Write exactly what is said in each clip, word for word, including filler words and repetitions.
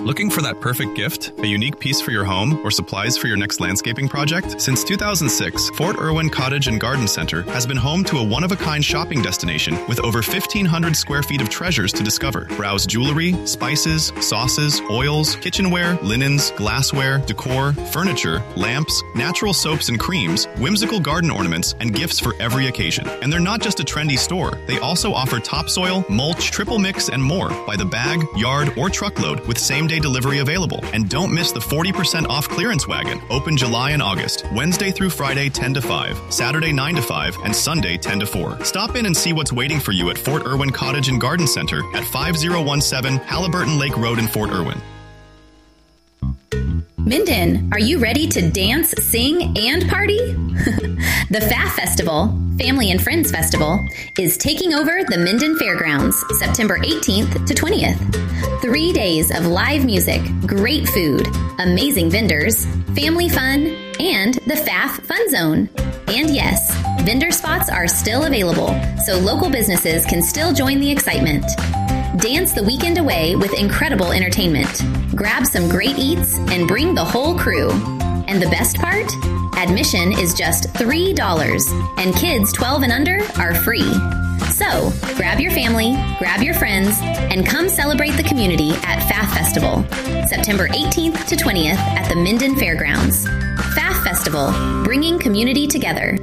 Looking for that perfect gift? A unique piece for your home or supplies for your next landscaping project? Since two thousand six, Fort Irwin Cottage and Garden Center has been home to a one-of-a-kind shopping destination with over fifteen hundred square feet of treasures to discover. Browse jewelry, spices, sauces, oils, kitchenware, linens, glassware, decor, furniture, lamps, natural soaps and creams, whimsical garden ornaments, and gifts for every occasion. And they're not just a trendy store. They also offer topsoil, mulch, triple mix, and more by the bag, yard, or truckload with same-day delivery available. And don't miss the forty percent off clearance wagon, open July and August, Wednesday through Friday ten to five, Saturday nine to five, and Sunday ten to four. Stop in and see what's waiting for you at Fort Irwin Cottage and Garden Center at five oh one seven Halliburton Lake Road in Fort Irwin. Minden, are you ready to dance, sing, and party? The F A F Festival, Family and Friends Festival, is taking over the Minden Fairgrounds September eighteenth to twentieth. Three days of live music, great food, amazing vendors, family fun, and the F A F Fun Zone. And yes, vendor spots are still available, so local businesses can still join the excitement. Dance the weekend away with incredible entertainment. Grab some great eats and bring the whole crew. And the best part? Admission is just three dollars, and kids twelve and under are free. So, grab your family, grab your friends, and come celebrate the community at F A F Festival, September eighteenth to twentieth at the Minden Fairgrounds. F A F Festival, bringing community together.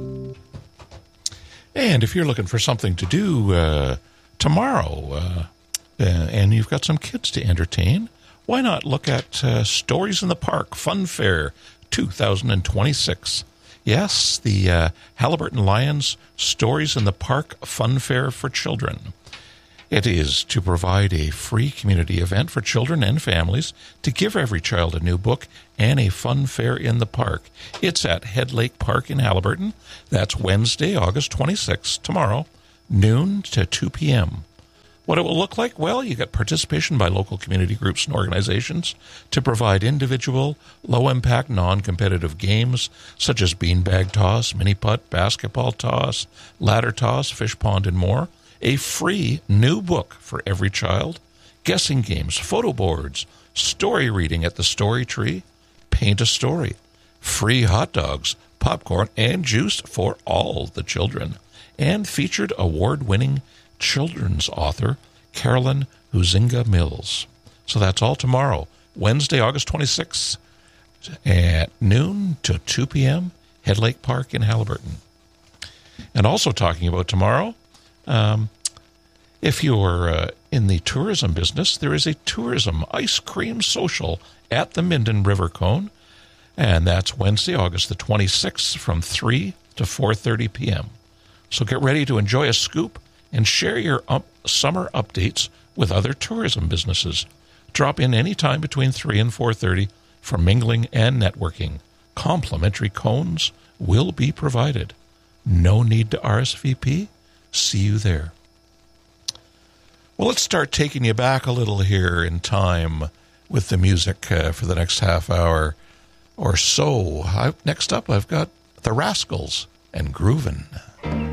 And if you're looking for something to do uh, tomorrow, uh, uh, and you've got some kids to entertain, why not look at uh, Stories in the Park Fun Fair two thousand twenty-six? Yes, the uh, Halliburton Lions Stories in the Park Fun Fair for Children. It is to provide a free community event for children and families to give every child a new book and a fun fair in the park. It's at Head Lake Park in Halliburton. That's Wednesday, August twenty-sixth, tomorrow, noon to two p.m. What it will look like? Well, you get participation by local community groups and organizations to provide individual, low-impact, non-competitive games such as beanbag toss, mini-putt, basketball toss, ladder toss, fish pond, and more. A free new book for every child, guessing games, photo boards, story reading at the Story Tree, paint a story, free hot dogs, popcorn, and juice for all the children, and featured award-winning children's author Carolyn Huizinga Mills. So that's all tomorrow, Wednesday, August twenty-sixth, at noon to two p.m., Head Lake Park in Halliburton. And also talking about tomorrow, um, if you're uh, in the tourism business, there is a tourism ice cream social at the Minden River Cone, and that's Wednesday, August the twenty-sixth, from three to four thirty p.m. So get ready to enjoy a scoop and share your up- summer updates with other tourism businesses. Drop in any time between three and four thirty for mingling and networking. Complimentary cones will be provided. No need to R S V P. See you there. Well, let's start taking you back a little here in time with the music uh, for the next half hour or so. I, next up, I've got the Rascals and Groovin'.